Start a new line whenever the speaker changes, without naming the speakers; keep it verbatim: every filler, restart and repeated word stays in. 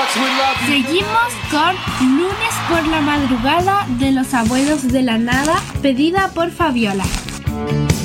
Seguimos con Lunes por la madrugada de los Abuelos de la Nada, pedida por Fabiola.